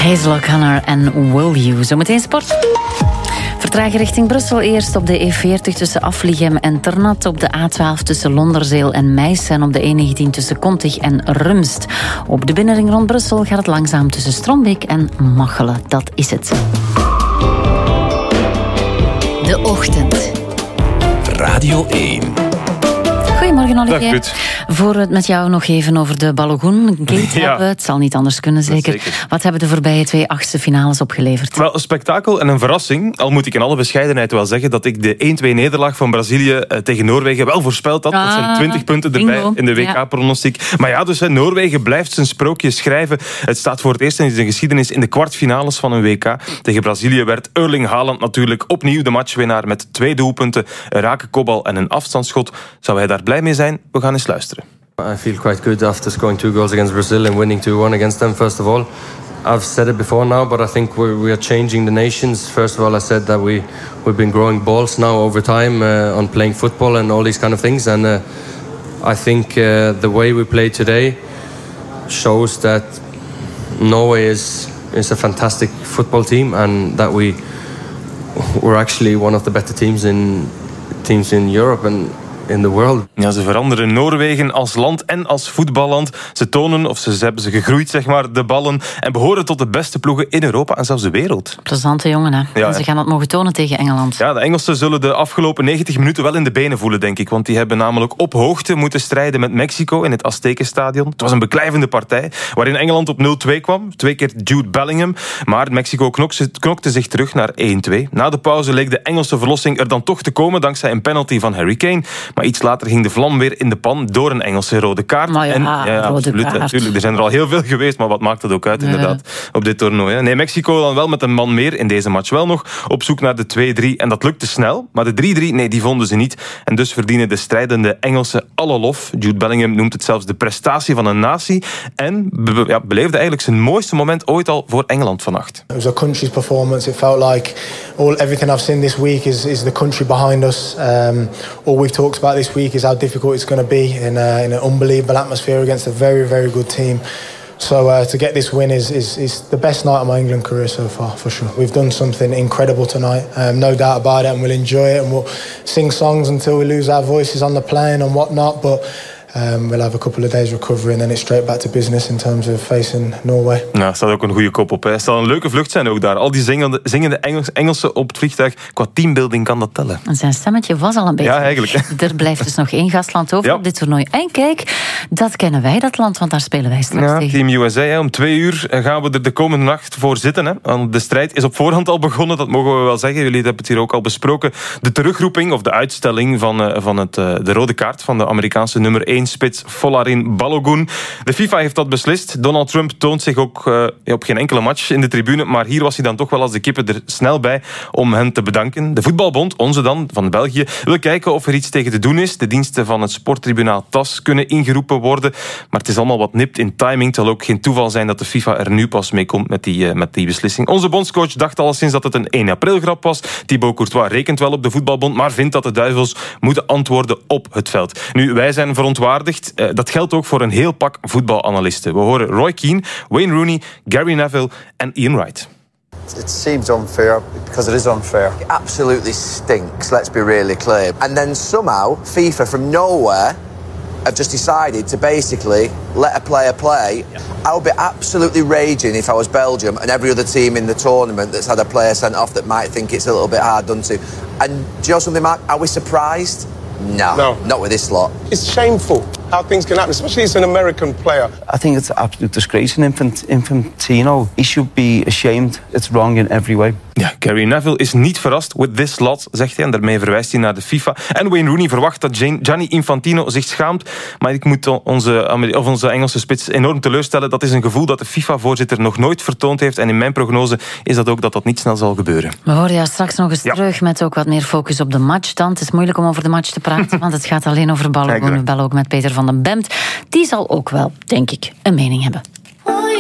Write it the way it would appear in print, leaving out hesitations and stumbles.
Hazel O'Connor en Will You. Zometeen sport. Vertragen richting Brussel. Eerst op de E40 tussen Afligem en Ternat. Op de A12 tussen Londerzeel en Meissen. En op de E19 tussen Kontig en Rumst. Op de binnenring rond Brussel gaat het langzaam tussen Strombeek en Machelen. Dat is het. De ochtend. Radio 1. Goedemorgen, Olivier. Dag, Ruud. Voor we het met jou nog even over de Balogun-gate hebben. Het zal niet anders kunnen, zeker. Wat hebben de voorbije 2 achtste finales opgeleverd? Wel, een spektakel en een verrassing. Al moet ik in alle bescheidenheid wel zeggen dat ik de 1-2 nederlaag van Brazilië tegen Noorwegen wel voorspeld had. Dat zijn 20 punten erbij in de WK-pronostiek. Maar ja, dus Noorwegen blijft zijn sprookje schrijven. Het staat voor het eerst in de geschiedenis in de kwartfinales van een WK. Tegen Brazilië werd Erling Haaland natuurlijk opnieuw de matchwinnaar met 2 doelpunten, een rake kopbal en een afstandsschot. Zou hij daar blij mee zijn? We gaan eens luisteren. I feel quite good after scoring 2 goals against Brazil and winning 2-1 against them, first of all. I've said it before now, but I think we are changing the nations. First of all, I said that we've been growing balls now over time on playing football and all these kind of things. And I think the way we play today shows that Norway is a fantastic football team and that we're actually one of the better teams in Europe and in the world. Ja, ze veranderen Noorwegen als land en als voetballand. Ze tonen, of ze hebben ze gegroeid, zeg maar, de ballen. En behoren tot de beste ploegen in Europa en zelfs de wereld. Plezante jongen, hè? Ja, en ze gaan het mogen tonen tegen Engeland. Ja, de Engelsen zullen de afgelopen 90 minuten wel in de benen voelen, denk ik. Want die hebben namelijk op hoogte moeten strijden met Mexico in het Aztekenstadion. Het was een beklijvende partij, waarin Engeland op 0-2 kwam. 2 keer Jude Bellingham. Maar Mexico knokte zich terug naar 1-2. Na de pauze leek de Engelse verlossing er dan toch te komen, dankzij een penalty van Harry Kane. Maar iets later ging de vlam weer in de pan door een Engelse rode kaart. Maar ja, absoluut, kaart. Natuurlijk. Er zijn er al heel veel geweest, maar wat maakt het ook uit, inderdaad, op dit toernooi. Hè? Nee, Mexico dan wel met een man meer, in deze match wel nog, op zoek naar de 2-3. En dat lukte snel, maar de 3-3, nee, die vonden ze niet. En dus verdienen de strijdende Engelsen alle lof. Jude Bellingham noemt het zelfs de prestatie van een natie. En beleefde eigenlijk zijn mooiste moment ooit al voor Engeland vannacht. It was a country's performance. It felt like everything I've seen this week is the country behind us. All we've talked about this week is how difficult it's going to be in an unbelievable atmosphere against a very, very good team. So to get this win is the best night of my England career so far, for sure. We've done something incredible tonight, no doubt about it, and we'll enjoy it and we'll sing songs until we lose our voices on the plane and whatnot, but we'll have a couple of days recovery and then it's straight back to business in terms of facing Norway. Nou, er staat ook een goede kop op. Hè. Het zal een leuke vlucht zijn ook daar. Al die zingende Engelsen op het vliegtuig. Qua teambuilding kan dat tellen. En zijn stemmetje was al een beetje... Ja, eigenlijk. Er blijft dus nog 1 gastland over op dit toernooi. En kijk, dat kennen wij, dat land, want daar spelen wij straks tegen. Team USA, hè. Om 2 uur gaan we er de komende nacht voor zitten. Hè. Want de strijd is op voorhand al begonnen, dat mogen we wel zeggen. Jullie hebben het hier ook al besproken. De terugroeping, of de uitstelling van de rode kaart van de Amerikaanse nummer 1 spits Folarin Balogun. De FIFA heeft dat beslist. Donald Trump toont zich ook op geen enkele match in de tribune, maar hier was hij dan toch wel als de kippen er snel bij om hen te bedanken. De voetbalbond, onze dan, van België, wil kijken of er iets tegen te doen is. De diensten van het sporttribunaal TAS kunnen ingeroepen worden, maar het is allemaal wat nipt in timing. Het zal ook geen toeval zijn dat de FIFA er nu pas mee komt met die beslissing. Onze bondscoach dacht alleszins dat het een 1 april grap was. Thibaut Courtois rekent wel op de voetbalbond, maar vindt dat de duivels moeten antwoorden op het veld. Nu, wij zijn verontwaardigd. Dat geldt ook voor een heel pak voetbalanalisten. We horen Roy Keane, Wayne Rooney, Gary Neville en Ian Wright. It seems unfair because it is unfair. It absolutely stinks, let's be really clear. And then somehow FIFA from nowhere have just decided to basically let a player play. I would be absolutely raging if I was Belgium and every other team in the tournament that's had a player sent off that might think it's a little bit hard done to. And do you know something, Mark? Are we surprised? No, not with this lot. It's shameful how things can happen, especially as an American player. I think it's an absolute disgrace in Infantino. He should be ashamed. It's wrong in every way. Ja, Gary Neville is niet verrast with this lot, zegt hij. En daarmee verwijst hij naar de FIFA. En Wayne Rooney verwacht dat Gianni Infantino zich schaamt. Maar ik moet onze Engelse spits enorm teleurstellen. Dat is een gevoel dat de FIFA-voorzitter nog nooit vertoond heeft. En in mijn prognose is dat ook dat dat niet snel zal gebeuren. We horen jou straks nog eens terug met ook wat meer focus op de match. Dan. Het is moeilijk om over de match te praten, want het gaat alleen over Balogun. We bellen ook met Peter van den Bemt. Die zal ook wel, denk ik, een mening hebben.